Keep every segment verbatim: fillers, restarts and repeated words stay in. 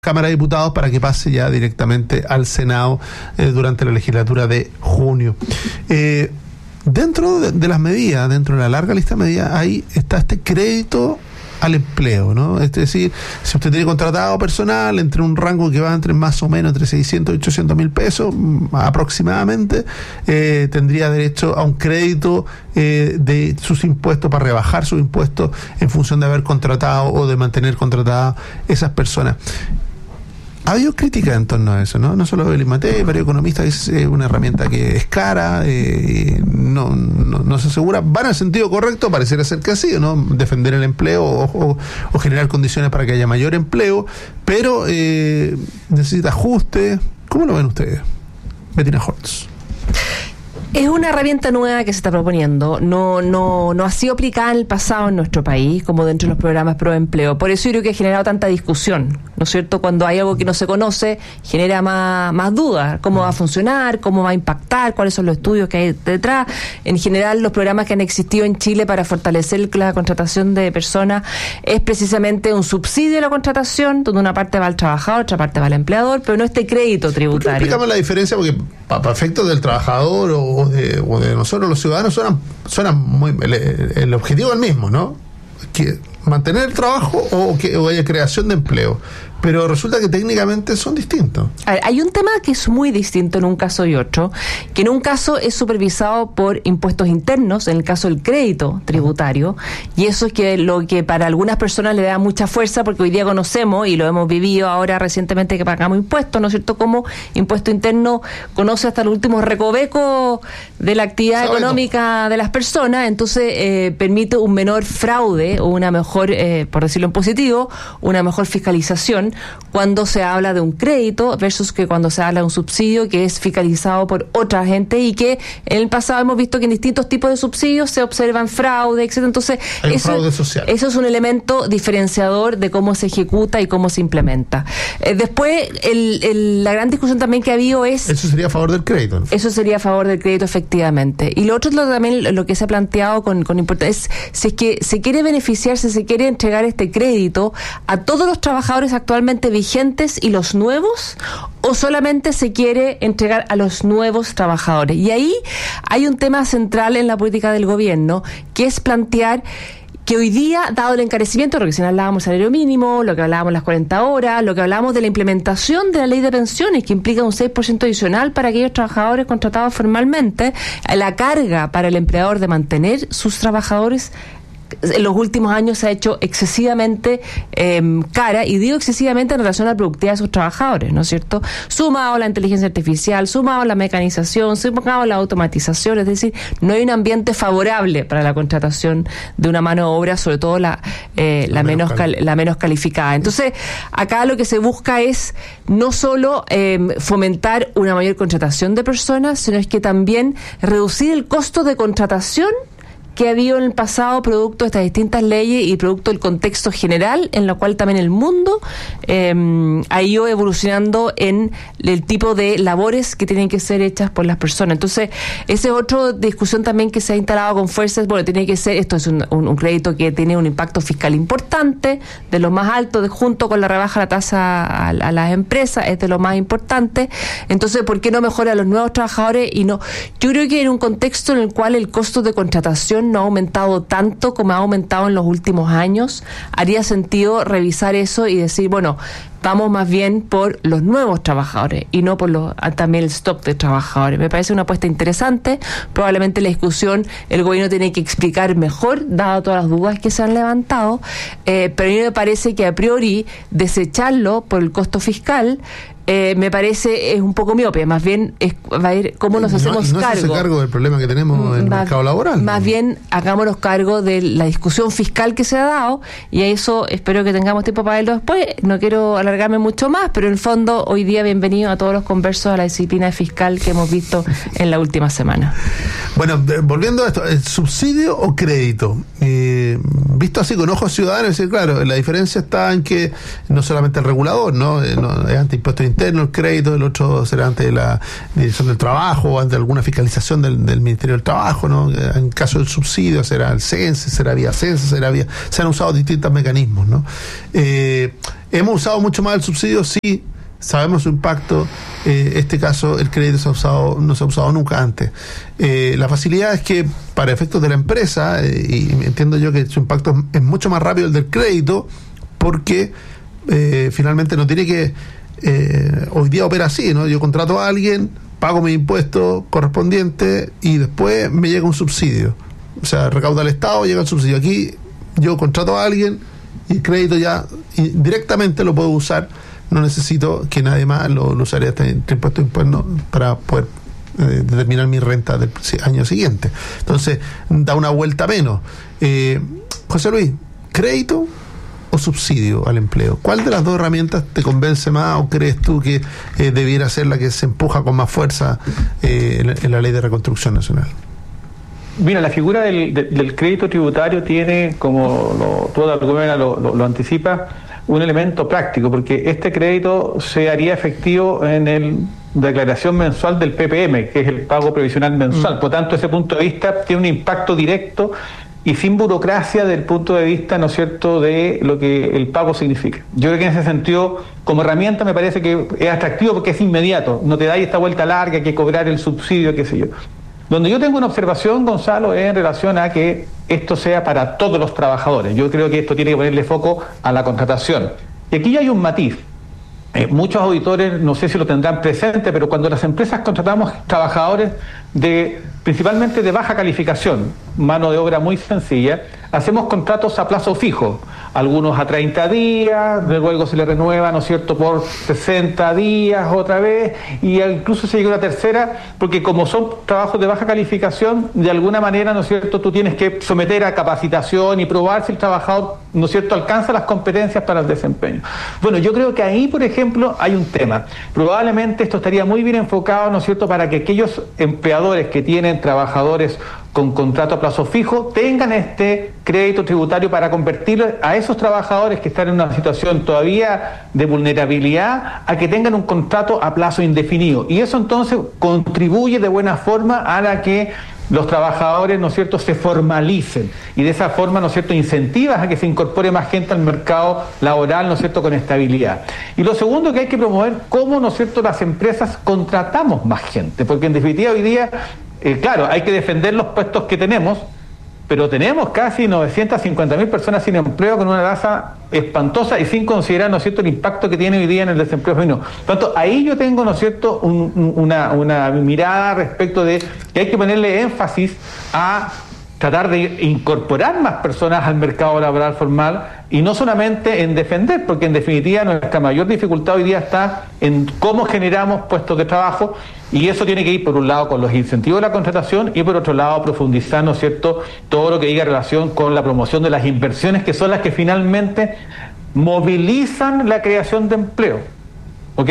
Cámara de Diputados para que pase ya directamente al Senado eh, durante la legislatura de junio. Eh, dentro de, de las medidas, dentro de la larga lista de medidas, ahí está este crédito al empleo, ¿no? Es decir, si usted tiene contratado personal entre un rango que va entre más o menos entre seiscientos y ochocientos mil pesos aproximadamente, eh, tendría derecho a un crédito eh, de sus impuestos para rebajar sus impuestos en función de haber contratado o de mantener contratadas esas personas. Ha habido críticas en torno a eso, ¿no? No solo Evelyn Matei, varios economistas, es eh, una herramienta que es cara, eh, no, no, no se asegura. Va en el sentido correcto, pareciera ser que así, ¿no? Defender el empleo o, o, o generar condiciones para que haya mayor empleo, pero eh, necesita ajuste. ¿Cómo lo ven ustedes? Bettina Hortz. Es una herramienta nueva que se está proponiendo. No, no, no ha sido aplicada en el pasado en nuestro país, como dentro de los programas pro empleo. Por eso yo creo que ha generado tanta discusión, ¿no es cierto? Cuando hay algo que no se conoce, genera más, más dudas. ¿Cómo va a funcionar? ¿Cómo va a impactar? ¿Cuáles son los estudios que hay detrás? En general, los programas que han existido en Chile para fortalecer la contratación de personas es precisamente un subsidio a la contratación, donde una parte va al trabajador, otra parte va al empleador, pero no este crédito tributario. Explicamos la diferencia, porque para efectos del trabajador o de, o de nosotros los ciudadanos suenan, suenan muy, el, el objetivo es el mismo, ¿no? Que mantener el trabajo o que o haya creación de empleo, pero resulta que técnicamente son distintos. A ver, hay un tema que es muy distinto en un caso y otro, que en un caso es supervisado por impuestos internos, en el caso del crédito tributario, y eso es que lo que para algunas personas le da mucha fuerza, porque hoy día conocemos, y lo hemos vivido ahora recientemente que pagamos impuestos, ¿no es cierto?, como impuesto interno conoce hasta los últimos recovecos de la actividad Sabe económica todo de las personas, entonces eh, permite un menor fraude o una mejor, eh, por decirlo en positivo, una mejor fiscalización cuando se habla de un crédito versus que cuando se habla de un subsidio que es fiscalizado por otra gente y que en el pasado hemos visto que en distintos tipos de subsidios se observan fraude, etcétera. Entonces, Hay eso, un fraude social. eso es un elemento diferenciador de cómo se ejecuta y cómo se implementa. Eh, después, el, el, la gran discusión también que ha habido es... Eso sería a favor del crédito, ¿no? Eso sería a favor del crédito, efectivamente. Y lo otro es lo, también lo que se ha planteado con, con importancia, es si es que se quiere beneficiar, si se quiere entregar este crédito a todos los trabajadores actualmente vigentes y los nuevos, o solamente se quiere entregar a los nuevos trabajadores. Y ahí hay un tema central en la política del gobierno, que es plantear que hoy día, dado el encarecimiento, lo que si hablábamos del salario mínimo, lo que hablábamos de las cuarenta horas, lo que hablábamos de la implementación de la ley de pensiones, que implica un seis por ciento adicional para aquellos trabajadores contratados formalmente, la carga para el empleador de mantener sus trabajadores en los últimos años se ha hecho excesivamente eh, cara, y digo excesivamente en relación a la productividad de sus trabajadores, ¿no es cierto? Sumado a la inteligencia artificial, sumado a la mecanización, sumado a la automatización, es decir, no hay un ambiente favorable para la contratación de una mano de obra, sobre todo la, eh, la, la, menos, menos cal, la menos calificada. Entonces, acá lo que se busca es no solo eh, fomentar una mayor contratación de personas, sino es que también reducir el costo de contratación que ha habido en el pasado producto de estas distintas leyes y producto del contexto general en lo cual también el mundo eh, ha ido evolucionando en el tipo de labores que tienen que ser hechas por las personas. Entonces, esa es otra discusión también que se ha instalado con fuerzas. Bueno, tiene que ser, esto es un, un, un crédito que tiene un impacto fiscal importante, de lo más alto, de, junto con la rebaja de la tasa a, a las empresas, es de lo más importante. Entonces, ¿por qué no mejora a los nuevos trabajadores? Y no, yo creo que en un contexto en el cual el costo de contratación no ha aumentado tanto como ha aumentado en los últimos años, haría sentido revisar eso y decir, bueno, vamos más bien por los nuevos trabajadores y no por los también el stock de trabajadores. Me parece una apuesta interesante. Probablemente la discusión el gobierno tiene que explicar mejor, dado todas las dudas que se han levantado, eh, pero a mí me parece que a priori desecharlo por el costo fiscal Eh, me parece es un poco miope, más bien es, va a ir cómo nos no, hacemos no cargo. se hace cargo del problema que tenemos en el más, mercado laboral. Más ¿no? bien hagámonos cargo de la discusión fiscal que se ha dado, y a eso espero que tengamos tiempo para verlo después. No quiero alargarme mucho más, pero en el fondo hoy día bienvenido a todos los conversos a la disciplina fiscal que hemos visto en la última semana. Bueno, de, volviendo a esto, ¿el subsidio o crédito? Eh, visto así con ojos ciudadanos, es decir, claro, la diferencia está en que no solamente el regulador, ¿no? Eh, no es ante impuestos interno, el crédito, el otro será ante la Dirección del Trabajo, ante alguna fiscalización del, del Ministerio del Trabajo, ¿no? En caso del subsidio será el CENSE, será vía CENSE, será vía, se han usado distintos mecanismos, ¿no? Eh, ¿Hemos usado mucho más el subsidio? Sí. Sabemos su impacto. Eh, este caso, el crédito se ha usado, no se ha usado nunca antes. Eh, la facilidad es que, para efectos de la empresa, eh, y entiendo yo que su impacto es, es mucho más rápido el del crédito, porque eh, finalmente no tiene que... Eh, hoy día opera así, ¿no? Yo contrato a alguien, pago mis impuestos correspondientes y después me llega un subsidio. O sea, recauda el Estado, llega el subsidio. Aquí yo contrato a alguien y el crédito ya y directamente lo puedo usar. No necesito que nadie más lo, lo usaría este impuesto impuesto para poder eh, determinar mi renta del año siguiente. Entonces, da una vuelta menos. Eh, José Luis, ¿crédito o subsidio al empleo? ¿Cuál de las dos herramientas te convence más o crees tú que eh, debiera ser la que se empuja con más fuerza eh, en, en la Ley de Reconstrucción Nacional? Mira, la figura del, de, del crédito tributario tiene, como lo, toda la gobierna lo, lo, lo anticipa, un elemento práctico, porque este crédito se haría efectivo en el declaración mensual del P P M, que es el pago previsional mensual. Mm. Por tanto, ese punto de vista tiene un impacto directo y sin burocracia del punto de vista, ¿no es cierto?, de lo que el pago significa. Yo creo que en ese sentido, como herramienta, me parece que es atractivo porque es inmediato. No te da esta vuelta larga, hay que cobrar el subsidio, qué sé yo. Donde yo tengo una observación, Gonzalo, es en relación a que esto sea para todos los trabajadores. Yo creo que esto tiene que ponerle foco a la contratación. Y aquí hay un matiz. Eh, muchos auditores, no sé si lo tendrán presente, pero cuando las empresas contratamos trabajadores de principalmente de baja calificación, mano de obra muy sencilla, hacemos contratos a plazo fijo, algunos a treinta días, luego se le renueva, ¿no es cierto?, por sesenta días otra vez, y incluso se llega a una tercera, porque como son trabajos de baja calificación, de alguna manera, ¿no es cierto?, tú tienes que someter a capacitación y probar si el trabajador, ¿no es cierto?, alcanza las competencias para el desempeño. Bueno, yo creo que ahí, por ejemplo, hay un tema. Probablemente esto estaría muy bien enfocado, ¿no es cierto?, para que aquellos empleadores que tienen trabajadores con contrato a plazo fijo tengan este crédito tributario para convertir a esos trabajadores que están en una situación todavía de vulnerabilidad a que tengan un contrato a plazo indefinido, y eso entonces contribuye de buena forma a la que los trabajadores, ¿no es cierto?, se formalicen, y de esa forma, ¿no es cierto?, incentivas a que se incorpore más gente al mercado laboral, ¿no es cierto?, con estabilidad. Y lo segundo que hay que promover, cómo, ¿no es cierto?, las empresas contratamos más gente, porque en definitiva hoy día, eh, claro, hay que defender los puestos que tenemos, pero tenemos casi novecientas cincuenta mil personas sin empleo con una tasa espantosa y sin considerar, ¿no es cierto?, el impacto que tiene hoy día en el desempleo femenino. Por tanto, ahí yo tengo, ¿no es cierto?, un, una, una mirada respecto de que hay que ponerle énfasis a tratar de incorporar más personas al mercado laboral formal y no solamente en defender, porque en definitiva nuestra mayor dificultad hoy día está en cómo generamos puestos de trabajo, y eso tiene que ir por un lado con los incentivos de la contratación y por otro lado profundizar, ¿no es cierto?, todo lo que diga relación con la promoción de las inversiones, que son las que finalmente movilizan la creación de empleo. ¿Ok?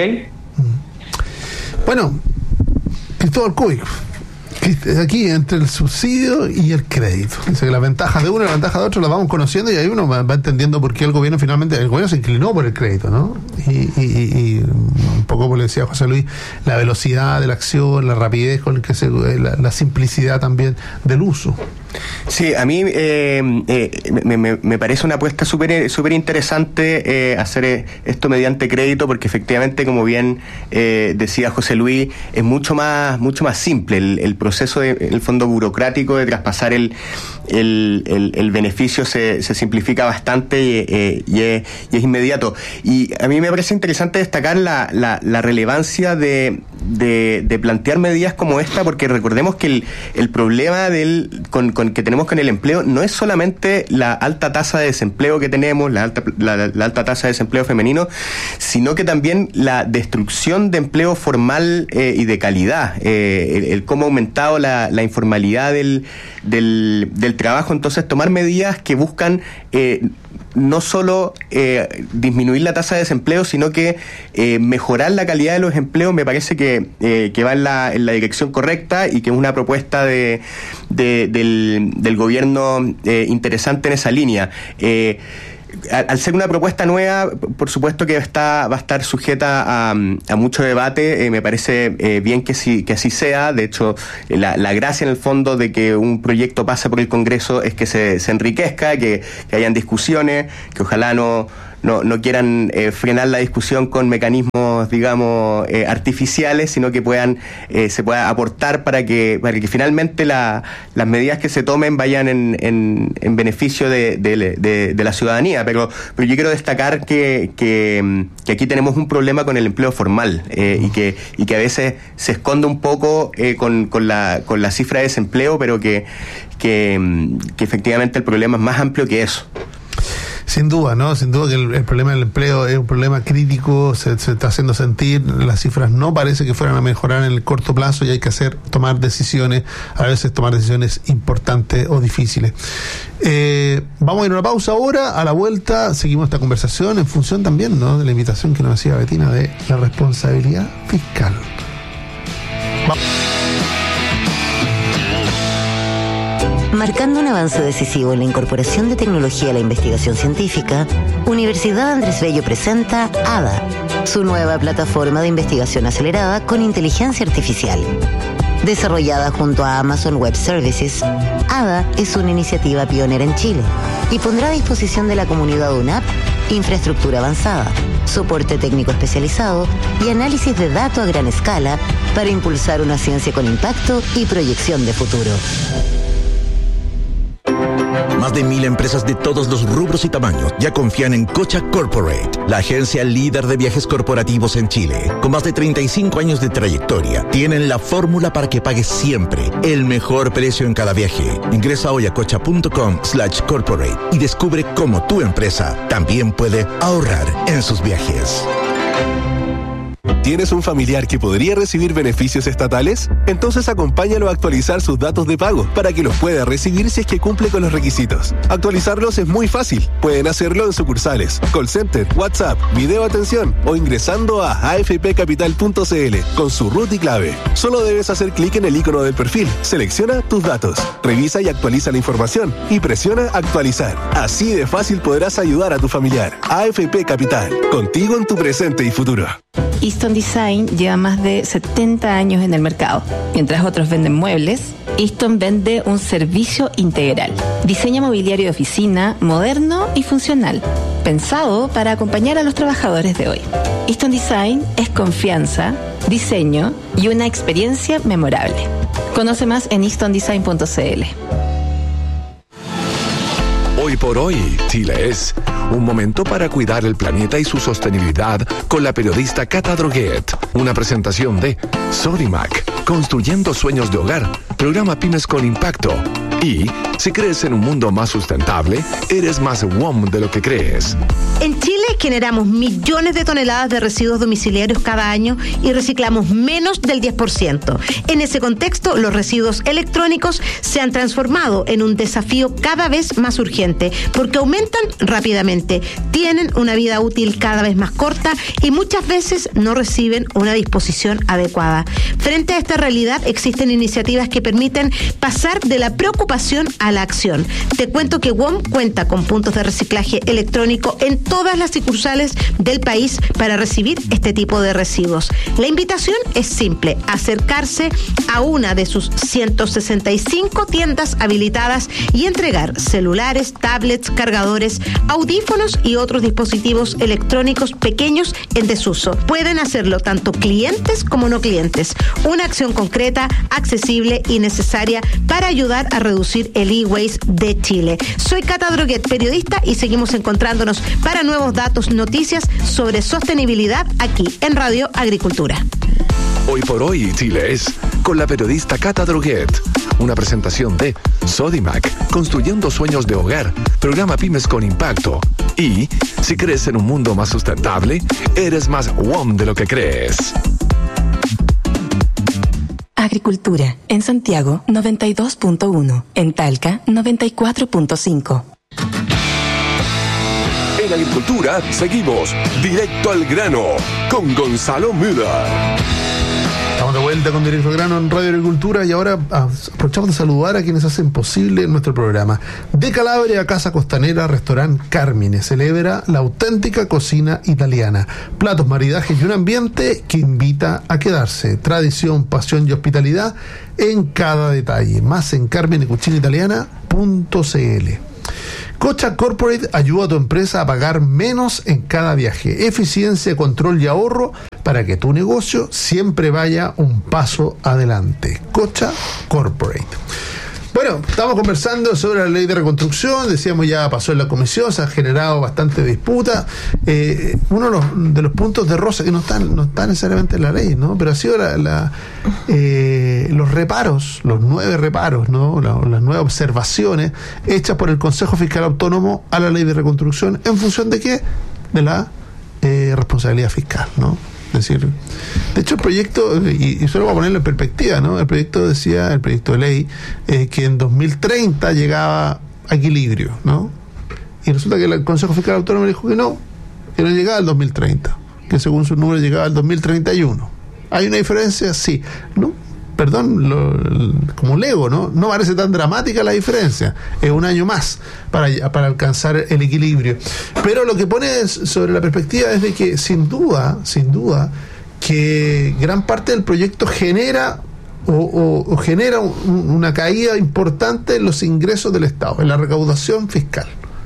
Bueno, Cristóbal Cuy, aquí entre el subsidio y el crédito, dice que las ventajas de uno y las ventajas de otro las vamos conociendo, y ahí uno va entendiendo por qué el gobierno finalmente, el gobierno se inclinó por el crédito, ¿no? Y, y, y un poco, como le decía José Luis, la velocidad de la acción, la rapidez con que se, la, la simplicidad también del uso. Sí, a mí eh, eh, me, me, me parece una apuesta súper súper interesante eh, hacer esto mediante crédito, porque efectivamente, como bien eh, decía José Luis, es mucho más mucho más simple el, el proceso de, el fondo burocrático de traspasar el el, el, el beneficio se, se simplifica bastante y, eh, y, es, y es inmediato. Y a mí me parece interesante destacar la, la, la relevancia de, de, de plantear medidas como esta, porque recordemos que el, el problema del con, con que tenemos con el empleo no es solamente la alta tasa de desempleo que tenemos, la alta, la, la alta tasa de desempleo femenino, sino que también la destrucción de empleo formal eh, y de calidad, eh, el, el cómo ha aumentado la, la informalidad del, del, del trabajo. Entonces, tomar medidas que buscan eh, no solo eh, disminuir la tasa de desempleo, sino que eh, mejorar la calidad de los empleos, me parece que, eh, que va en la, en la dirección correcta, y que es una propuesta de, de del, del gobierno eh, interesante en esa línea. Eh, Al ser una propuesta nueva, por supuesto que está va a estar sujeta a, a mucho debate. Eh, me parece eh, bien que sí, que así sea. De hecho, la, la gracia en el fondo de que un proyecto pase por el Congreso es que se, se enriquezca, que, que hayan discusiones, que ojalá no no, no quieran eh, frenar la discusión con mecanismos, digamos, eh, artificiales, sino que puedan eh, se pueda aportar para que para que finalmente la, las medidas que se tomen vayan en, en, en beneficio de, de, de, de la ciudadanía. Pero, pero yo quiero destacar que, que, que aquí tenemos un problema con el empleo formal eh, y que y que a veces se esconde un poco eh, con, con la con la cifra de desempleo, pero que, que, que efectivamente el problema es más amplio que eso. Sin duda, ¿no? Sin duda que el, el problema del empleo es un problema crítico, se, se está haciendo sentir, las cifras no parece que fueran a mejorar en el corto plazo y hay que hacer, tomar decisiones, a veces tomar decisiones importantes o difíciles. Eh, vamos a ir a una pausa ahora, a la vuelta seguimos esta conversación en función también, ¿no?, de la invitación que nos hacía Betina de la responsabilidad fiscal. Vamos. Marcando un avance decisivo en la incorporación de tecnología a la investigación científica, Universidad Andrés Bello presenta A D A, su nueva plataforma de investigación acelerada con inteligencia artificial. Desarrollada junto a Amazon Web Services, A D A es una iniciativa pionera en Chile y pondrá a disposición de la comunidad U N A P infraestructura avanzada, soporte técnico especializado y análisis de datos a gran escala para impulsar una ciencia con impacto y proyección de futuro. Más de mil empresas de todos los rubros y tamaños ya confían en Cocha Corporate, la agencia líder de viajes corporativos en Chile. Con más de treinta y cinco años de trayectoria, tienen la fórmula para que pagues siempre el mejor precio en cada viaje. Ingresa hoy a cocha.com slash corporate y descubre cómo tu empresa también puede ahorrar en sus viajes. ¿Tienes un familiar que podría recibir beneficios estatales? Entonces acompáñalo a actualizar sus datos de pago para que los pueda recibir si es que cumple con los requisitos. Actualizarlos es muy fácil. Pueden hacerlo en sucursales, call center, WhatsApp, video atención o ingresando a a f p capital punto c l con su root y clave. Solo debes hacer clic en el icono del perfil, selecciona tus datos, revisa y actualiza la información y presiona actualizar. Así de fácil podrás ayudar a tu familiar. A F P Capital, contigo en tu presente y futuro. Easton Design lleva más de setenta años en el mercado. Mientras otros venden muebles, Easton vende un servicio integral. Diseño mobiliario de oficina, moderno y funcional, pensado para acompañar a los trabajadores de hoy. Easton Design es confianza, diseño y una experiencia memorable. Conoce más en easton design punto c l. Hoy por hoy, Chile es un momento para cuidar el planeta y su sostenibilidad con la periodista Cata Droguet. Una presentación de Sodimac, construyendo sueños de hogar, programa Pymes con Impacto. Y si crees en un mundo más sustentable, eres más W O M de lo que crees. En Chile generamos millones de toneladas de residuos domiciliarios cada año y reciclamos menos del diez por ciento. En ese contexto, los residuos electrónicos se han transformado en un desafío cada vez más urgente porque aumentan rápidamente, tienen una vida útil cada vez más corta y muchas veces no reciben una disposición adecuada. Frente a esta realidad, existen iniciativas que permiten pasar de la preocupación a la acción. Te cuento que W O M cuenta con puntos de reciclaje electrónico en todas las sucursales del país para recibir este tipo de residuos. La invitación es simple: acercarse a una de sus ciento sesenta y cinco tiendas habilitadas y entregar celulares, tablets, cargadores, audífonos y otros dispositivos electrónicos pequeños en desuso. Pueden hacerlo tanto clientes como no clientes. Una acción concreta, accesible y necesaria para ayudar a reducir el e-waste de Chile. Soy Cata Droguet, periodista, y seguimos encontrándonos para nuevos datos, noticias sobre sostenibilidad aquí en Radio Agricultura. Hoy por hoy, Chile es con la periodista Cata Droguet. Una presentación de Sodimac, construyendo sueños de hogar, programa Pymes con Impacto. Y si crees en un mundo más sustentable, eres más W O M de lo que crees. Agricultura, en Santiago noventa y dos punto uno, en Talca noventa y cuatro punto cinco. En Agricultura seguimos directo al grano con Gonzalo Müller. Estamos de vuelta con Directo al Grano en Radio Agricultura y ahora aprovechamos de saludar a quienes hacen posible nuestro programa. De Calabria a Casa Costanera, Restaurante Carmine celebra la auténtica cocina italiana. Platos, maridajes y un ambiente que invita a quedarse. Tradición, pasión y hospitalidad en cada detalle. Más en carmine cucina italiana punto c l. Cocha Corporate ayuda a tu empresa a pagar menos en cada viaje. Eficiencia, control y ahorro para que tu negocio siempre vaya un paso adelante. Cocha Corporate. Bueno, estamos conversando sobre la ley de reconstrucción, decíamos ya pasó en la comisión, se ha generado bastante disputa. Eh, uno de los, de los puntos de rosa que no están, no está necesariamente en la ley, ¿no? Pero ha sido la, la, eh, los reparos, los nueve reparos, ¿no? La, las nueve observaciones hechas por el Consejo Fiscal Autónomo a la ley de reconstrucción, ¿en función de qué? De la eh, responsabilidad fiscal, ¿no? Es decir, de hecho el proyecto, y, y solo voy a ponerlo en perspectiva, ¿no? El proyecto decía, el proyecto de ley, eh, que en dos mil treinta llegaba a equilibrio, ¿no? Y resulta que el Consejo Fiscal Autónomo dijo que no, que no llegaba al dos mil treinta, que según sus números llegaba al dos mil treinta y uno. ¿Hay una diferencia? Sí. ¿No? Perdón, lo, como lego, ¿no? No parece tan dramática la diferencia. Es un año más para, para alcanzar el equilibrio. Pero lo que pone sobre la perspectiva es de que, sin duda, sin duda, que gran parte del proyecto genera o, o, o genera un, una caída importante en los ingresos del Estado, en la recaudación fiscal.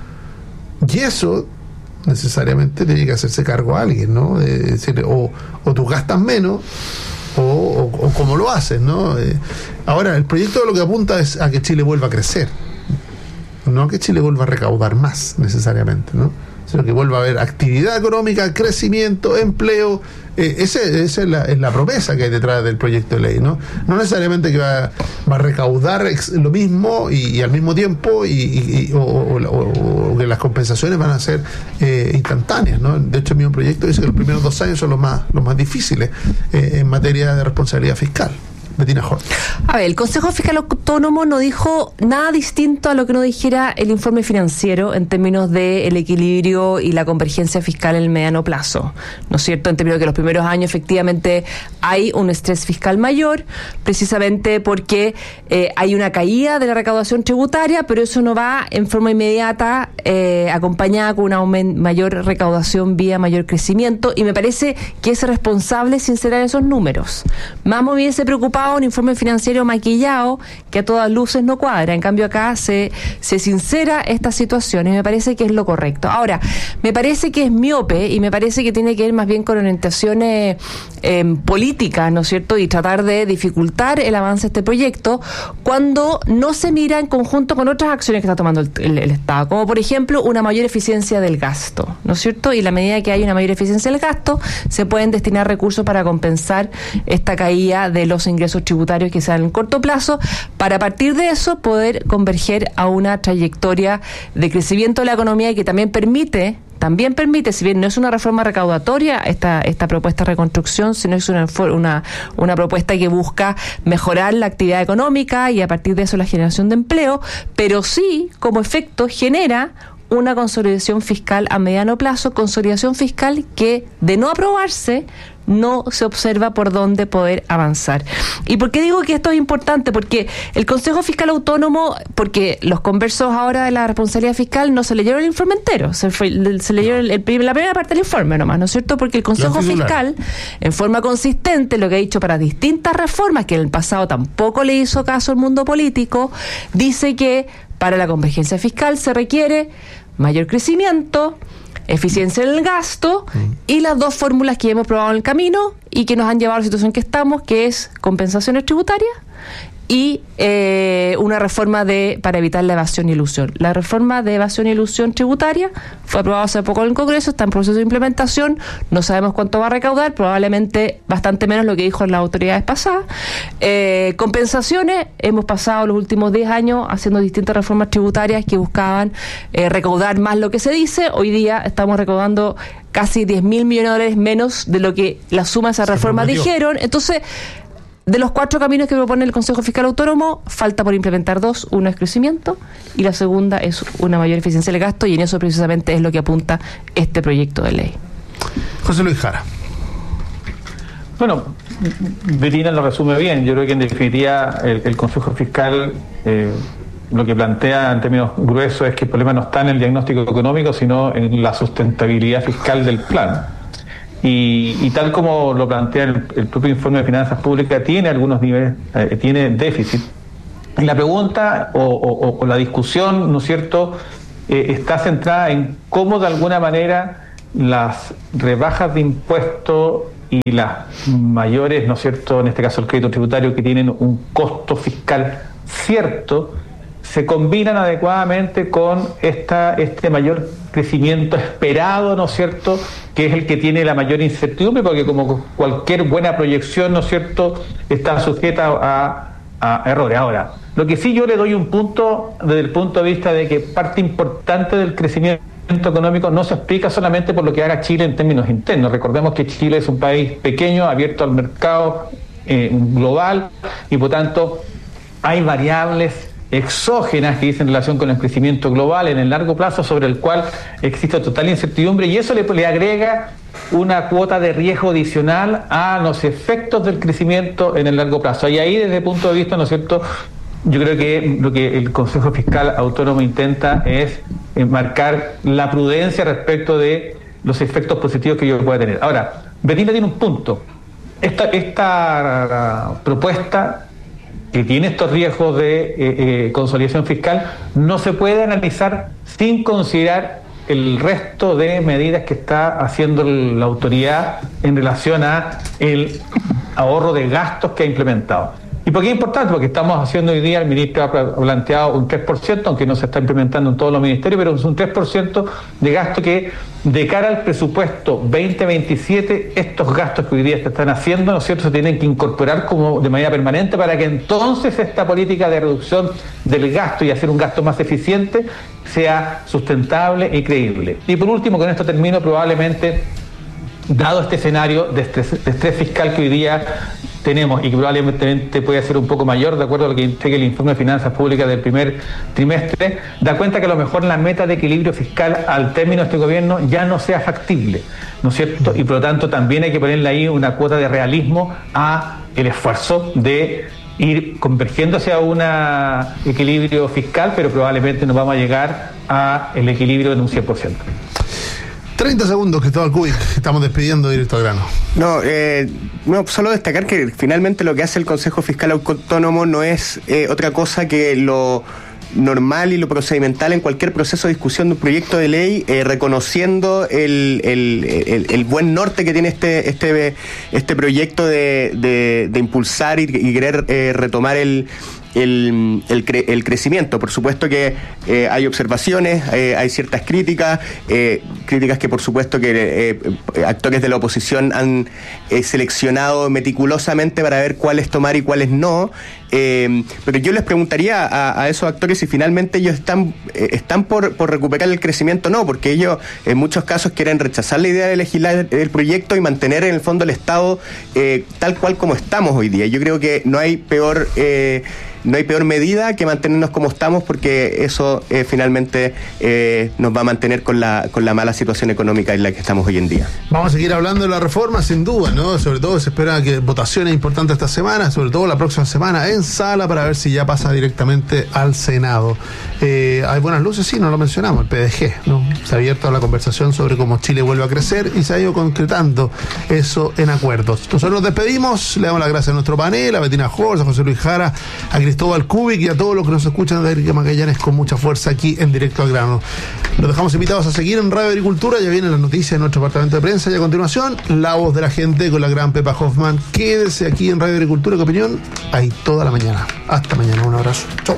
Y eso necesariamente tiene que hacerse cargo a alguien, ¿no? Es decir, o, o tú gastas menos, O, o, o como lo haces, ¿no? Eh, ahora, el proyecto lo que apunta es a que Chile vuelva a crecer, no a que Chile vuelva a recaudar más necesariamente, ¿no? Sino que vuelva a haber actividad económica, crecimiento, empleo. Eh, ese, esa es la, es la promesa que hay detrás del proyecto de ley, ¿no? No necesariamente que va, va a recaudar ex, lo mismo y, y al mismo tiempo y, y, y, o, o, o, o que las compensaciones van a ser eh, instantáneas, ¿no? De hecho, el mismo proyecto dice que los primeros dos años son los más, los más difíciles eh, en materia de responsabilidad fiscal. Bettina Hort. A ver, el Consejo Fiscal Autónomo no dijo nada distinto a lo que no dijera el informe financiero en términos de el equilibrio y la convergencia fiscal en el mediano plazo, ¿no es cierto? En términos de que los primeros años efectivamente hay un estrés fiscal mayor, precisamente porque eh, hay una caída de la recaudación tributaria, pero eso no va en forma inmediata eh, acompañada con una aument- mayor recaudación vía mayor crecimiento, y me parece que es responsable sincerar esos números. Más me hubiese preocupado un informe financiero maquillado que a todas luces no cuadra. En cambio acá se, se sincera esta situación y me parece que es lo correcto. Ahora, me parece que es miope y me parece que tiene que ver más bien con orientaciones eh, políticas, ¿no es cierto? Y tratar de dificultar el avance de este proyecto cuando no se mira en conjunto con otras acciones que está tomando el, el, el Estado, como por ejemplo una mayor eficiencia del gasto, ¿no es cierto? Y la medida que hay una mayor eficiencia del gasto, se pueden destinar recursos para compensar esta caída de los ingresos tributarios que sean en corto plazo, para a partir de eso poder converger a una trayectoria de crecimiento de la economía y que también permite también permite, si bien no es una reforma recaudatoria esta esta propuesta de reconstrucción, sino es una, una, una propuesta que busca mejorar la actividad económica y a partir de eso la generación de empleo, pero sí como efecto genera una consolidación fiscal a mediano plazo, consolidación fiscal que de no aprobarse no se observa por dónde poder avanzar. ¿Y por qué digo que esto es importante? Porque el Consejo Fiscal Autónomo, porque los conversos ahora de la responsabilidad fiscal no se leyeron el informe entero, se, fue, se leyeron el, el, la primera parte del informe nomás, ¿no es cierto? Porque el Consejo Fiscal, en forma consistente, lo que ha dicho para distintas reformas, que en el pasado tampoco le hizo caso al mundo político, dice que para la convergencia fiscal se requiere mayor crecimiento, eficiencia en el gasto y las dos fórmulas que hemos probado en el camino y que nos han llevado a la situación que estamos, que es compensaciones tributarias y eh, una reforma de para evitar la evasión y elusión. La reforma de evasión y elusión tributaria fue aprobada hace poco en el Congreso, está en proceso de implementación, no sabemos cuánto va a recaudar, probablemente bastante menos lo que dijo las autoridades pasadas. Eh, compensaciones, hemos pasado los últimos diez años haciendo distintas reformas tributarias que buscaban eh, recaudar más lo que se dice. Hoy día estamos recaudando casi diez mil millones de dólares menos de lo que la suma de esas reformas dijeron. Entonces, de los cuatro caminos que propone el Consejo Fiscal Autónomo, falta por implementar dos. Uno es crecimiento y la segunda es una mayor eficiencia del gasto, y en eso precisamente es lo que apunta este proyecto de ley. José Luis Jara. Bueno, Bettina lo resume bien. Yo creo que en definitiva el, el Consejo Fiscal eh, lo que plantea en términos gruesos es que el problema no está en el diagnóstico económico, sino en la sustentabilidad fiscal del plan. Y, y tal como lo plantea el, el propio informe de finanzas públicas, tiene algunos niveles, eh, tiene déficit. Y la pregunta o, o, o la discusión, ¿no es cierto?, eh, está centrada en cómo de alguna manera las rebajas de impuestos y las mayores, ¿no es cierto?, en este caso el crédito tributario, que tienen un costo fiscal cierto, se combinan adecuadamente con esta, este mayor crecimiento esperado, ¿no es cierto?, que es el que tiene la mayor incertidumbre, porque como cualquier buena proyección, ¿no es cierto?, está sujeta a, a errores. Ahora, lo que sí yo le doy un punto desde el punto de vista de que parte importante del crecimiento económico no se explica solamente por lo que haga Chile en términos internos. Recordemos que Chile es un país pequeño, abierto al mercado eh, global, y por tanto hay variables exógenas que dicen relación con el crecimiento global en el largo plazo, sobre el cual existe total incertidumbre, y eso le, le agrega una cuota de riesgo adicional a los efectos del crecimiento en el largo plazo. Y ahí, desde el punto de vista, ¿no es cierto?, yo creo que lo que el Consejo Fiscal Autónomo intenta es marcar la prudencia respecto de los efectos positivos que ello pueda tener. Ahora, Betina tiene un punto. Esta, esta propuesta, que tiene estos riesgos de eh, eh, consolidación fiscal, no se puede analizar sin considerar el resto de medidas que está haciendo la autoridad en relación a el ahorro de gastos que ha implementado. ¿Y por qué es importante? Porque estamos haciendo hoy día, el ministro ha planteado un tres por ciento, aunque no se está implementando en todos los ministerios, pero es un tres por ciento de gasto que, de cara al presupuesto veinte veintisiete, estos gastos que hoy día se están haciendo, ¿no es cierto?, se tienen que incorporar como de manera permanente, para que entonces esta política de reducción del gasto y hacer un gasto más eficiente sea sustentable y creíble. Y por último, con esto termino, probablemente, dado este escenario de estrés, de estrés fiscal que hoy día tenemos y que probablemente puede ser un poco mayor, de acuerdo a lo que entrega el informe de finanzas públicas del primer trimestre, da cuenta que a lo mejor la meta de equilibrio fiscal al término de este gobierno ya no sea factible, ¿no es cierto? Y por lo tanto también hay que ponerle ahí una cuota de realismo a el esfuerzo de ir convergiendo hacia un equilibrio fiscal, pero probablemente no vamos a llegar a el equilibrio en un cien por ciento. treinta segundos, Cristóbal Cubich, estamos despidiendo directo al grano. No, eh, no, solo destacar que finalmente lo que hace el Consejo Fiscal Autónomo no es eh, otra cosa que lo normal y lo procedimental en cualquier proceso de discusión de un proyecto de ley, eh, reconociendo el, el, el, el buen norte que tiene este este este proyecto de, de, de impulsar y, y querer eh, retomar el El, el, cre, el crecimiento. Por supuesto que eh, hay observaciones, eh, hay ciertas críticas, eh, críticas que por supuesto que eh, actores de la oposición han eh, seleccionado meticulosamente para ver cuáles tomar y cuáles no. Eh, pero yo les preguntaría a, a esos actores si finalmente ellos están eh, están por, por recuperar el crecimiento o no, porque ellos en muchos casos quieren rechazar la idea de legislar el proyecto y mantener en el fondo el Estado eh, tal cual como estamos hoy día. Yo creo que no hay peor eh, no hay peor medida que mantenernos como estamos, porque eso eh, finalmente eh, nos va a mantener con la con la mala situación económica en la que estamos hoy en día. Vamos a seguir hablando de la reforma, sin duda, ¿no? Sobre todo se espera que votaciones importantes esta semana, sobre todo la próxima semana en sala, para ver si ya pasa directamente al Senado. Eh, hay buenas luces, sí, no lo mencionamos, el P D G, ¿no? Se ha abierto la conversación sobre cómo Chile vuelve a crecer y se ha ido concretando eso en acuerdos. Nosotros nos despedimos, le damos las gracias a nuestro panel, a Betina Horst, a José Luis Jara, a Cristóbal Cubich y a todos los que nos escuchan de Enrique Magallanes con mucha fuerza aquí en Directo al Grano. Los dejamos invitados a seguir en Radio Agricultura, ya vienen las noticias de nuestro departamento de prensa y a continuación La Voz de la Gente con la gran Pepa Hoffman. Quédese aquí en Radio Agricultura, ¿qué opinión? Ahí toda la mañana. Hasta mañana, un abrazo. Chau.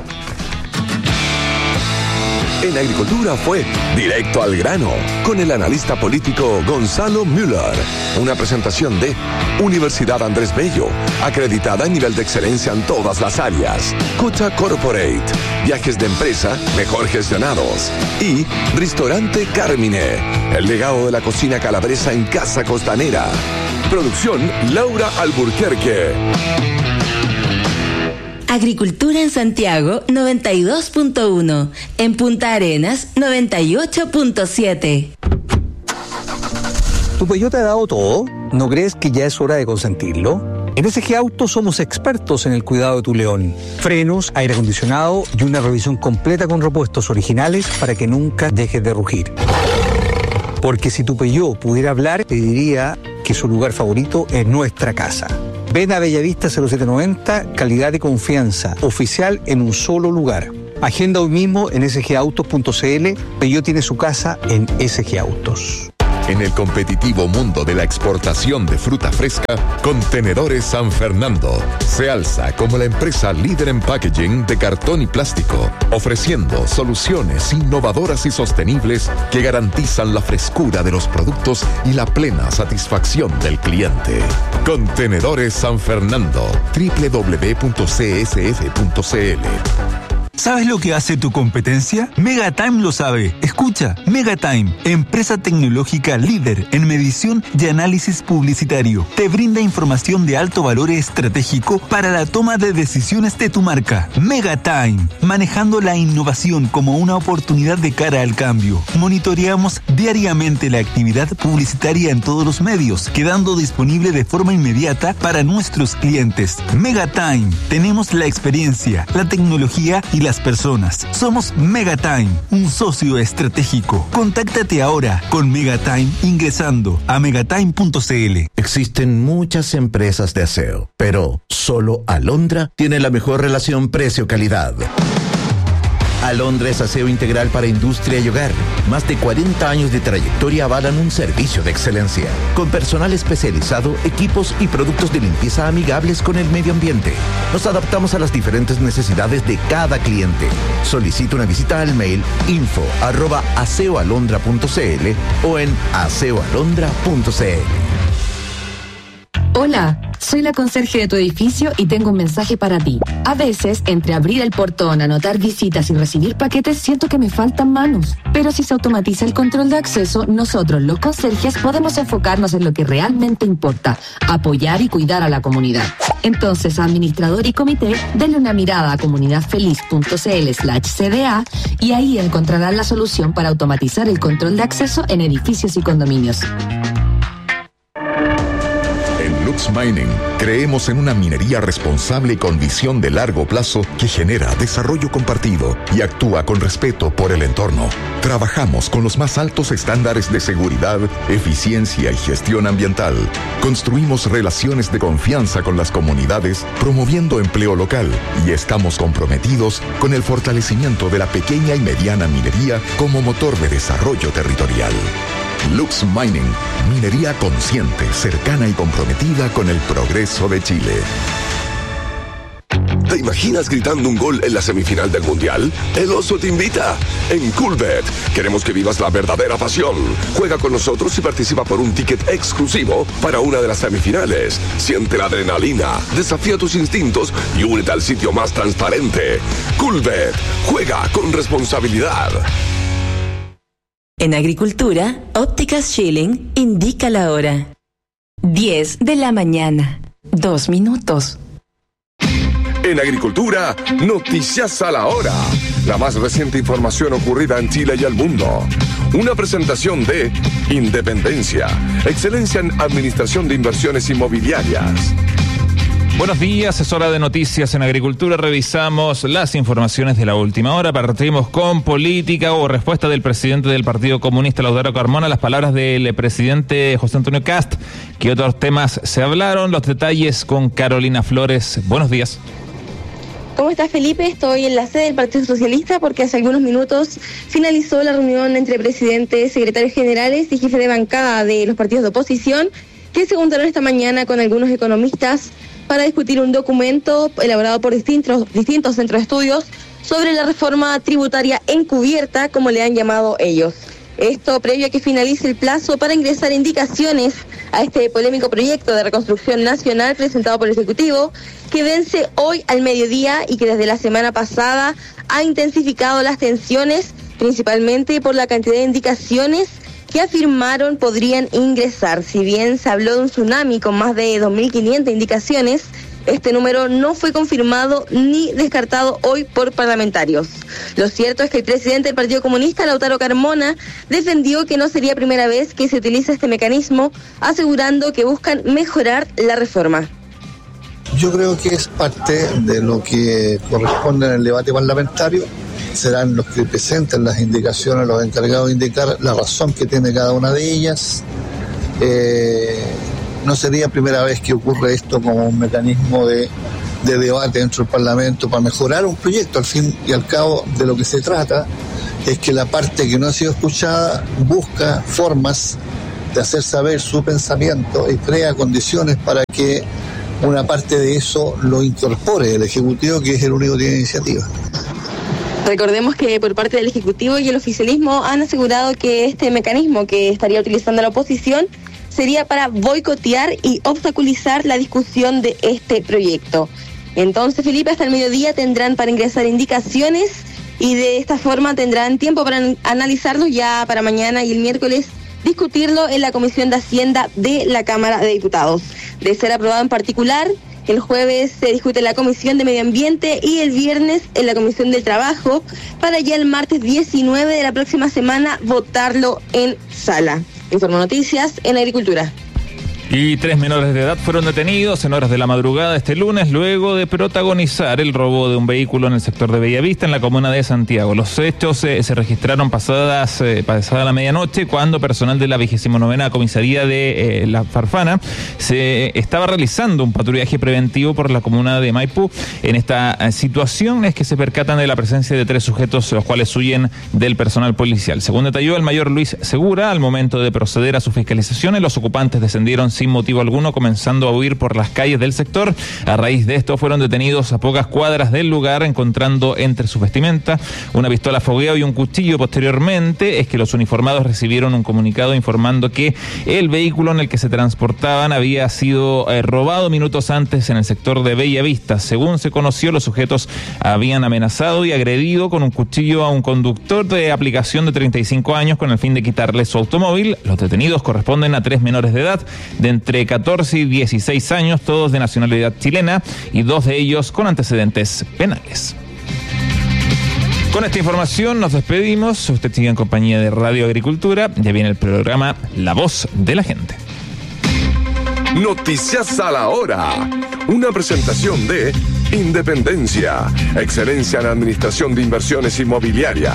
En Agricultura fue Directo al Grano, con el analista político Gonzalo Müller. Una presentación de Universidad Andrés Bello, acreditada en nivel de excelencia en todas las áreas. Cocha Corporate, viajes de empresa mejor gestionados. Y Restaurante Carmine, el legado de la cocina calabresa en Casa Costanera. Producción Laura Alburquerque. Agricultura en Santiago noventa y dos punto uno, en Punta Arenas noventa y ocho punto siete. ¿Tu Peugeot te ha dado todo? ¿No crees que ya es hora de consentirlo? En S G Auto somos expertos en el cuidado de tu León. Frenos, aire acondicionado y una revisión completa con repuestos originales para que nunca dejes de rugir. Porque si tu Peugeot pudiera hablar, te diría que su lugar favorito es nuestra casa. Ven a Bellavista cero siete noventa, calidad y confianza, oficial en un solo lugar. Agenda hoy mismo en s g autos punto c l. Peugeot tiene su casa en S G Autos. En el competitivo mundo de la exportación de fruta fresca, Contenedores San Fernando se alza como la empresa líder en packaging de cartón y plástico, ofreciendo soluciones innovadoras y sostenibles que garantizan la frescura de los productos y la plena satisfacción del cliente. Contenedores San Fernando, doble u doble u doble u punto c s f punto c l. ¿Sabes lo que hace tu competencia? Megatime lo sabe. Escucha, Megatime, empresa tecnológica líder en medición y análisis publicitario. Te brinda información de alto valor estratégico para la toma de decisiones de tu marca. Megatime, manejando la innovación como una oportunidad de cara al cambio. Monitoreamos diariamente la actividad publicitaria en todos los medios, quedando disponible de forma inmediata para nuestros clientes. Megatime, tenemos la experiencia, la tecnología y las personas. Somos Megatime, un socio estratégico. Contáctate ahora con Megatime ingresando a megatime punto c l. Existen muchas empresas de aseo, pero solo Alondra tiene la mejor relación precio-calidad. Alondra es aseo integral para industria y hogar. Más de cuarenta años de trayectoria avalan un servicio de excelencia. Con personal especializado, equipos y productos de limpieza amigables con el medio ambiente. Nos adaptamos a las diferentes necesidades de cada cliente. Solicita una visita al mail info arroba aseoalondra punto c l o en aseoalondra punto c l. Hola, soy la conserje de tu edificio y tengo un mensaje para ti. A veces, entre abrir el portón, anotar visitas y recibir paquetes, siento que me faltan manos. Pero si se automatiza el control de acceso, nosotros, los conserjes, podemos enfocarnos en lo que realmente importa: apoyar y cuidar a la comunidad. Entonces, administrador y comité, denle una mirada a comunidadfeliz punto c l slash c d a y ahí encontrarán la solución para automatizar el control de acceso en edificios y condominios. Lux Mining, creemos en una minería responsable y con visión de largo plazo que genera desarrollo compartido y actúa con respeto por el entorno. Trabajamos con los más altos estándares de seguridad, eficiencia y gestión ambiental. Construimos relaciones de confianza con las comunidades, promoviendo empleo local, y estamos comprometidos con el fortalecimiento de la pequeña y mediana minería como motor de desarrollo territorial. Lux Mining, minería consciente, cercana y comprometida con el progreso de Chile. ¿Te imaginas gritando un gol en la semifinal del Mundial? El Oso te invita. En Coolbet queremos que vivas la verdadera pasión. Juega con nosotros y participa por un ticket exclusivo para una de las semifinales. Siente la adrenalina, desafía tus instintos y únete al sitio más transparente. Coolbet, juega con responsabilidad. En Agricultura, Ópticas Schilling indica la hora. diez de la mañana. Dos minutos. En Agricultura, noticias a la hora. La más reciente información ocurrida en Chile y el mundo. Una presentación de Independencia, excelencia en administración de inversiones inmobiliarias. Buenos días, es hora de noticias en Agricultura. Revisamos las informaciones de la última hora. Partimos con política o respuesta del presidente del Partido Comunista, Lautaro Carmona, a las palabras del presidente José Antonio Kast. ¿Qué otros temas se hablaron? Los detalles con Carolina Flores. Buenos días. ¿Cómo estás, Felipe? Estoy en la sede del Partido Socialista porque hace algunos minutos finalizó la reunión entre presidentes, secretarios generales y jefe de bancada de los partidos de oposición, que se juntaron esta mañana con algunos economistas para discutir un documento elaborado por distintos, distintos centros de estudios sobre la reforma tributaria encubierta, como le han llamado ellos. Esto previo a que finalice el plazo para ingresar indicaciones a este polémico proyecto de reconstrucción nacional presentado por el Ejecutivo, que vence hoy al mediodía y que desde la semana pasada ha intensificado las tensiones, principalmente por la cantidad de indicaciones que afirmaron podrían ingresar. Si bien se habló de un tsunami con más de dos mil quinientas indicaciones, este número no fue confirmado ni descartado hoy por parlamentarios. Lo cierto es que el presidente del Partido Comunista, Lautaro Carmona, defendió que no sería primera vez que se utiliza este mecanismo, asegurando que buscan mejorar la reforma. Yo creo que es parte de lo que corresponde en el debate parlamentario. Serán los que presenten las indicaciones, los encargados de indicar la razón que tiene cada una de ellas. Eh, no sería primera vez que ocurre esto como un mecanismo de de debate dentro del Parlamento para mejorar un proyecto. Al fin y al cabo, de lo que se trata es que la parte que no ha sido escuchada busca formas de hacer saber su pensamiento y crea condiciones para que una parte de eso lo incorpore el Ejecutivo, que es el único que tiene iniciativa. Recordemos que por parte del Ejecutivo y el oficialismo han asegurado que este mecanismo que estaría utilizando la oposición sería para boicotear y obstaculizar la discusión de este proyecto. Entonces, Felipe, hasta el mediodía tendrán para ingresar indicaciones y de esta forma tendrán tiempo para analizarlo ya para mañana y el miércoles discutirlo en la Comisión de Hacienda de la Cámara de Diputados. De ser aprobado en particular, el jueves se discute en la Comisión de Medio Ambiente y el viernes en la Comisión del Trabajo, para ya el martes diecinueve de la próxima semana votarlo en sala. Informo Noticias en Agricultura. Y tres menores de edad fueron detenidos en horas de la madrugada este lunes luego de protagonizar el robo de un vehículo en el sector de Bellavista, en la comuna de Santiago. Los hechos eh, se registraron pasadas eh, pasada la medianoche, cuando personal de la vigésima novena comisaría de eh, La Farfana se estaba realizando un patrullaje preventivo por la comuna de Maipú. En esta eh, situación es que se percatan de la presencia de tres sujetos, los cuales huyen del personal policial. Según detalló el mayor Luis Segura, al momento de proceder a su fiscalización, los ocupantes descendieron sin motivo alguno, comenzando a huir por las calles del sector. A raíz de esto fueron detenidos a pocas cuadras del lugar, encontrando entre su vestimenta una pistola fogueo y un cuchillo. Posteriormente es que los uniformados recibieron un comunicado informando que el vehículo en el que se transportaban había sido eh, robado minutos antes en el sector de Bellavista. Según se conoció, los sujetos habían amenazado y agredido con un cuchillo a un conductor de aplicación de treinta y cinco años con el fin de quitarle su automóvil. Los detenidos corresponden a tres menores de edad de entre catorce y dieciséis años, todos de nacionalidad chilena, y dos de ellos con antecedentes penales. Con esta información nos despedimos. Usted sigue en compañía de Radio Agricultura. Ya viene el programa La Voz de la Gente. Noticias a la hora. Una presentación de Independencia, excelencia en administración de inversiones inmobiliarias.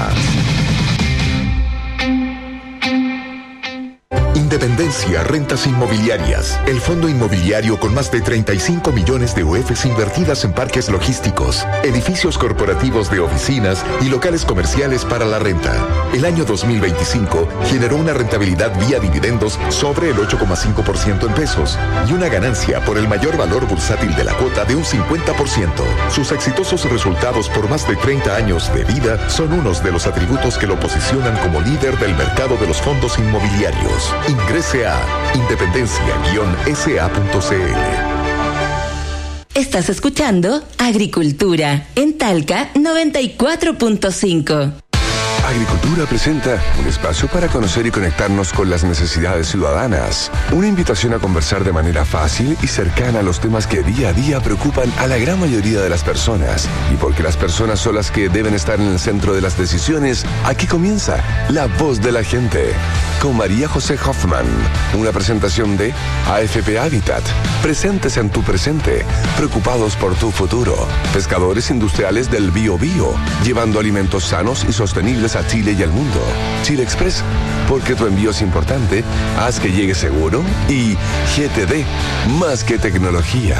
Independencia Rentas Inmobiliarias, el fondo inmobiliario con más de treinta y cinco millones de U Fs invertidas en parques logísticos, edificios corporativos de oficinas y locales comerciales para la renta. El año dos mil veinticinco generó una rentabilidad vía dividendos sobre el ocho coma cinco por ciento en pesos y una ganancia por el mayor valor bursátil de la cuota de un cincuenta por ciento. Sus exitosos resultados por más de treinta años de vida son unos de los atributos que lo posicionan como líder del mercado de los fondos inmobiliarios. Ingrese a independencia guion s a punto c l. Estás escuchando Agricultura en Talca noventa y cuatro punto cinco. Agricultura presenta un espacio para conocer y conectarnos con las necesidades ciudadanas. Una invitación a conversar de manera fácil y cercana a los temas que día a día preocupan a la gran mayoría de las personas. Y porque las personas son las que deben estar en el centro de las decisiones, aquí comienza La Voz de la Gente, con María José Hoffman. Una presentación de A F P Habitat. Presentes en tu presente, preocupados por tu futuro. Pescadores industriales del Bio Bio, llevando alimentos sanos y sostenibles a Chile y al mundo. Chile Express, porque tu envío es importante, haz que llegue seguro. Y G T D, más que tecnología.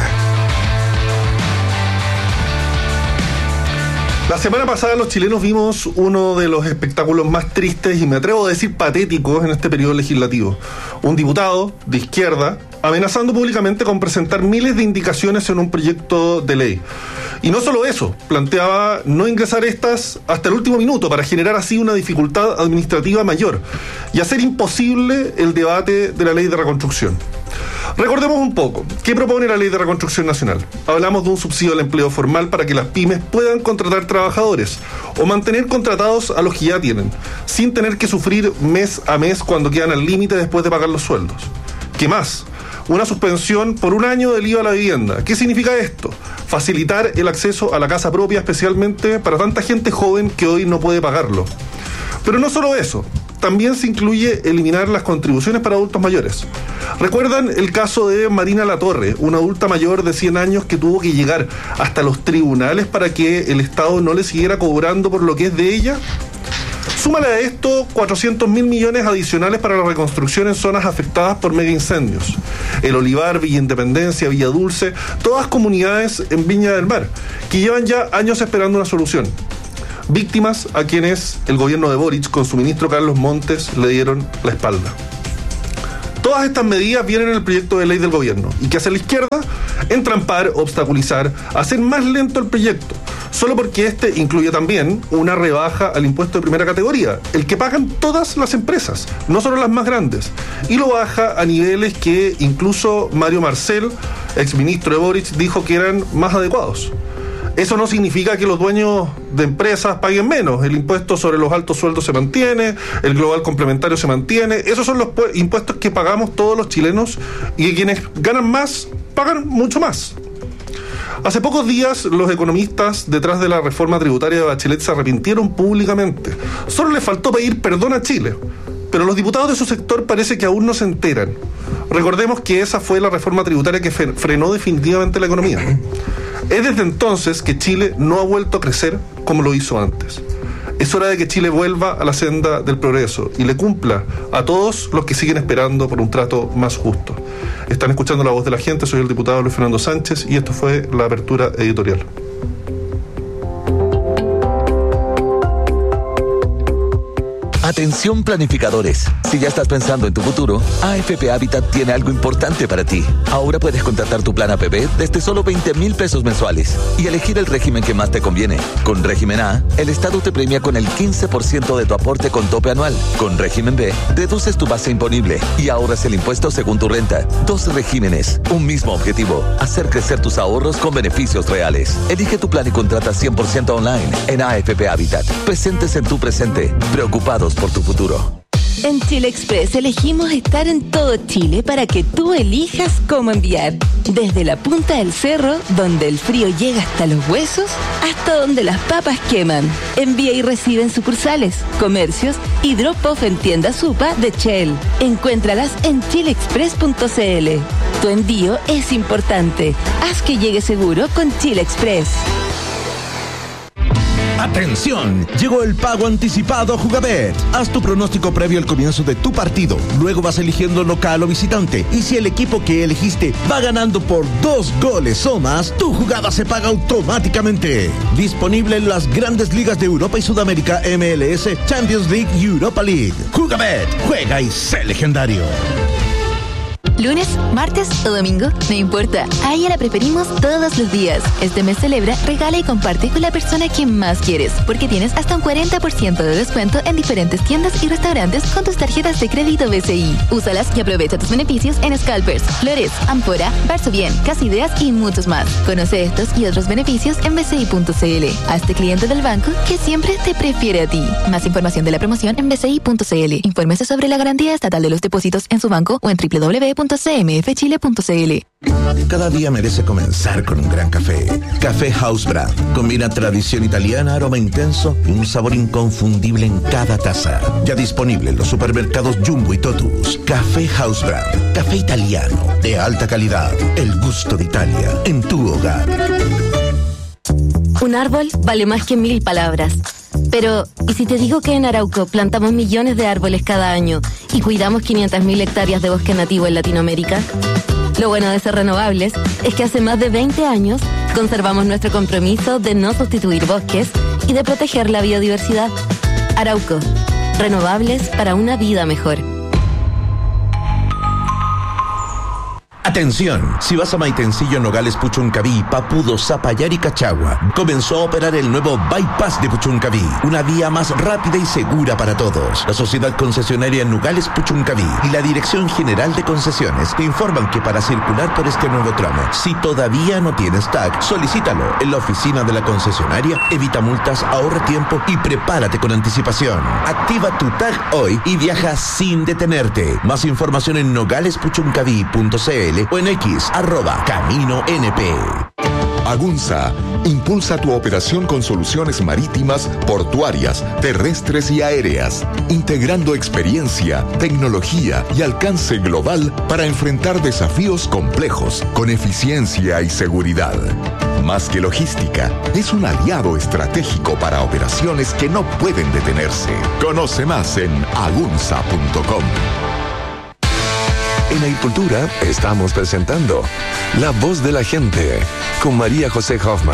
La semana pasada los chilenos vimos uno de los espectáculos más tristes y me atrevo a decir patéticos en este periodo legislativo. Un diputado de izquierda amenazando públicamente con presentar miles de indicaciones en un proyecto de ley. Y no solo eso, planteaba no ingresar estas hasta el último minuto para generar así una dificultad administrativa mayor y hacer imposible el debate de la ley de reconstrucción. Recordemos un poco, ¿qué propone la Ley de Reconstrucción Nacional? Hablamos de un subsidio al empleo formal para que las pymes puedan contratar trabajadores o mantener contratados a los que ya tienen, sin tener que sufrir mes a mes cuando quedan al límite después de pagar los sueldos. ¿Qué más? Una suspensión por un año del I V A a la vivienda. ¿Qué significa esto? Facilitar el acceso a la casa propia, especialmente para tanta gente joven que hoy no puede pagarlo. Pero no solo eso, también se incluye eliminar las contribuciones para adultos mayores. ¿Recuerdan el caso de Marina Latorre, una adulta mayor de cien años que tuvo que llegar hasta los tribunales para que el Estado no le siguiera cobrando por lo que es de ella? Súmale a esto cuatrocientos mil millones adicionales para la reconstrucción en zonas afectadas por mega incendios. El Olivar, Villa Independencia, Villa Dulce, todas comunidades en Viña del Mar, que llevan ya años esperando una solución. Víctimas a quienes el gobierno de Boric, con su ministro Carlos Montes, le dieron la espalda. Todas estas medidas vienen en el proyecto de ley del gobierno. ¿Y qué hace la izquierda? Entrampar, obstaculizar, hacer más lento el proyecto, solo porque este incluye también una rebaja al impuesto de primera categoría, el que pagan todas las empresas, no solo las más grandes, y lo baja a niveles que incluso Mario Marcel, exministro de Boric, dijo que eran más adecuados. Eso no significa que los dueños de empresas paguen menos. El impuesto sobre los altos sueldos se mantiene, el global complementario se mantiene. Esos son los impuestos que pagamos todos los chilenos y que quienes ganan más pagan mucho más. Hace pocos días los economistas detrás de la reforma tributaria de Bachelet se arrepintieron públicamente. Solo le faltó pedir perdón a Chile, pero los diputados de su sector parece que aún no se enteran. Recordemos que esa fue la reforma tributaria que frenó definitivamente la economía. Es desde entonces que Chile no ha vuelto a crecer como lo hizo antes. Es hora de que Chile vuelva a la senda del progreso y le cumpla a todos los que siguen esperando por un trato más justo. Están escuchando La Voz de la Gente, soy el diputado Luis Fernando Sánchez y esto fue la apertura editorial. Atención planificadores, si ya estás pensando en tu futuro, A F P Habitat tiene algo importante para ti. Ahora puedes contratar tu plan A P B desde solo veinte mil pesos mensuales y elegir el régimen que más te conviene. Con régimen A, el Estado te premia con el quince por ciento de tu aporte con tope anual. Con régimen B, deduces tu base imponible y ahorras el impuesto según tu renta. Dos regímenes, un mismo objetivo, hacer crecer tus ahorros con beneficios reales. Elige tu plan y contrata cien por ciento online en A F P Habitat. Presentes en tu presente, preocupados por tu futuro. En Chile Express elegimos estar en todo Chile para que tú elijas cómo enviar. Desde la punta del cerro, donde el frío llega hasta los huesos, hasta donde las papas queman. Envía y recibe en sucursales, comercios y drop-off en tiendas Supa de Shell. Encuéntralas en chile express punto c l. Tu envío es importante. Haz que llegue seguro con Chile Express. ¡Atención! Llegó el pago anticipado a Jugabet. Haz tu pronóstico previo al comienzo de tu partido. Luego vas eligiendo local o visitante. Y si el equipo que elegiste va ganando por dos goles o más, tu jugada se paga automáticamente. Disponible en las grandes ligas de Europa y Sudamérica, M L S, Champions League y Europa League. Jugabet. Juega y sé legendario. Lunes, martes o domingo, no importa. A ella la preferimos todos los días. Este mes celebra, regala y comparte con la persona que más quieres, porque tienes hasta un cuarenta por ciento de descuento en diferentes tiendas y restaurantes con tus tarjetas de crédito B C I. Úsalas y aprovecha tus beneficios en Scalpers, Flores, Ampora, Barso Bien, Casa Ideas y muchos más. Conoce estos y otros beneficios en b c i punto c l. Hazte cliente del banco que siempre te prefiere a ti. Más información de la promoción en b c i punto c l. Infórmese sobre la garantía estatal de los depósitos en su banco o en w w w punto c m f chile punto c l. Cada día merece comenzar con un gran café. Café House Brand. Combina tradición italiana, aroma intenso y un sabor inconfundible en cada taza. Ya disponible en los supermercados Jumbo y Totus. Café House Brand. Café italiano de alta calidad. El gusto de Italia en tu hogar. Un árbol vale más que mil palabras. Pero, ¿y si te digo que en Arauco plantamos millones de árboles cada año y cuidamos quinientas mil hectáreas de bosque nativo en Latinoamérica? Lo bueno de ser renovables es que hace más de veinte años conservamos nuestro compromiso de no sustituir bosques y de proteger la biodiversidad. Arauco, renovables para una vida mejor. Atención, si vas a Maitencillo, Nogales, Puchuncaví, Papudo, Zapallar y Cachagua, comenzó a operar el nuevo Bypass de Puchuncaví, una vía más rápida y segura para todos. La sociedad concesionaria Nogales Puchuncaví y la Dirección General de Concesiones te informan que para circular por este nuevo tramo, si todavía no tienes T A C, solicítalo en la oficina de la concesionaria, evita multas, ahorra tiempo y prepárate con anticipación. Activa tu T A C hoy y viaja sin detenerte. Más información en nogales puchuncaví punto c l o en X, arroba Camino N P. Agunza impulsa tu operación con soluciones marítimas, portuarias, terrestres y aéreas, integrando experiencia, tecnología y alcance global para enfrentar desafíos complejos con eficiencia y seguridad. Más que logística, es un aliado estratégico para operaciones que no pueden detenerse. Conoce más en agunza punto com. En Agricultura estamos presentando La Voz de la Gente con María José Hoffman.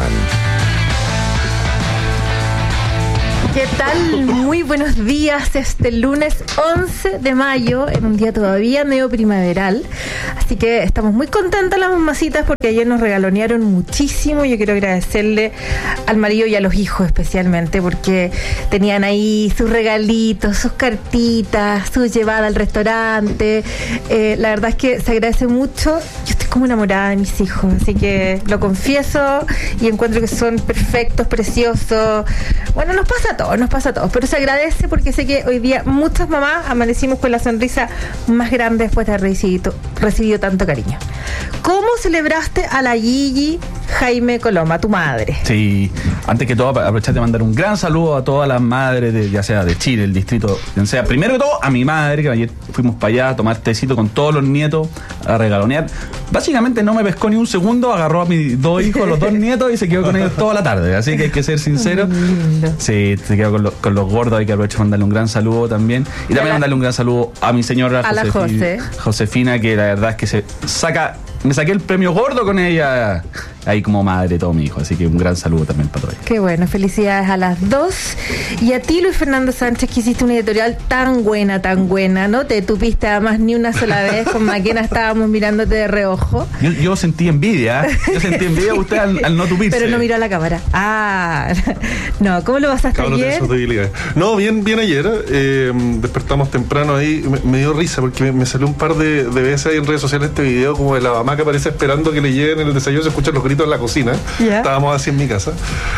¿Qué tal? Muy buenos días. Este lunes once de mayo, en un día todavía medio primaveral. Así que estamos muy contentas las mamacitas porque ayer nos regalonearon muchísimo. Yo quiero agradecerle al marido y a los hijos especialmente porque tenían ahí sus regalitos, sus cartitas, su llevada al restaurante. Eh, la verdad es que se agradece mucho. Yo estoy como enamorada de mis hijos, así que lo confieso y encuentro que son perfectos, preciosos. Bueno, nos pasa a todos. Nos pasa a todos, pero se agradece porque sé que hoy día muchas mamás amanecimos con la sonrisa más grande después de haber recibido, recibido tanto cariño. ¿Cómo celebraste a la Gigi Jaime Coloma, tu madre? Sí, antes que todo aprovechar de mandar un gran saludo a todas las madres, de, ya sea de Chile, el distrito, quien sea. Primero que todo a mi madre, que ayer fuimos para allá a tomar tecito con todos los nietos, a regalonear. Básicamente no me pescó ni un segundo, agarró a mis dos hijos, los dos nietos, y se quedó con ellos toda la tarde. Así que hay que ser sincero. Sí, se quedó con, lo, con los gordos, hay que aprovechar mandarle un gran saludo también. Y también mandarle un gran saludo a mi señora a la José. Josefina, que la verdad es que se saca, me saqué el premio gordo con ella, ahí como madre de todo mi hijo. Así que un gran saludo también para todos. Qué bueno, felicidades a las dos. Y a ti, Luis Fernando Sánchez, que hiciste una editorial tan buena, tan buena, ¿no? Te tupiste además ni una sola vez. Con Maquena estábamos mirándote de reojo. Yo, yo sentí envidia, ¿eh? Yo sentí envidia de usted al, al no tupirse. Pero no miró a la cámara. Ah, no, ¿cómo lo pasaste Claro, ayer? No, bien, bien ayer. Eh, despertamos temprano ahí. Me, me dio risa porque me, me salió un par de, de veces ahí en redes sociales este video como de la mamá que aparece esperando que le lleguen el desayuno, se escuchan los gritos en la cocina. Yeah. Estábamos así en mi casa.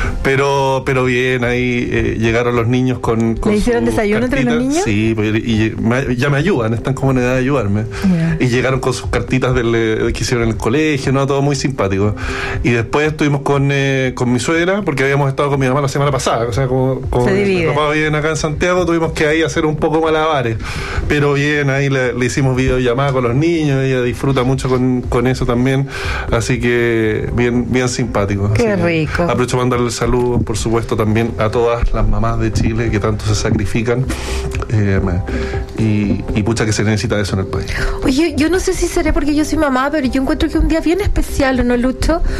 Pero, pero bien, ahí eh, llegaron los niños con, con ¿Le hicieron sus desayuno entre los niños? Sí, pues, y, y me, ya me ayudan, están como en edad de ayudarme. Yeah. Y llegaron con sus cartitas del, eh, que hicieron en el colegio, ¿no? Todo muy simpático. Y después estuvimos con, eh, con mi suegra, porque habíamos estado con mi mamá la semana pasada. O sea, como, como Se divide. mi papá vive acá en Santiago, tuvimos que ahí hacer un poco malabares. Pero bien, ahí le, le hicimos videollamada con los niños, ella disfruta mucho con, con eso también. Así que bien, bien simpático. Qué Así rico. Aprovecho para mandarle saludos, por supuesto, también a todas las mamás de Chile que tanto se sacrifican. Eh, y, y pucha que se necesita eso en el país. Oye, yo no sé si seré porque yo soy mamá, pero yo encuentro que un día bien especial, ¿no, Lucho?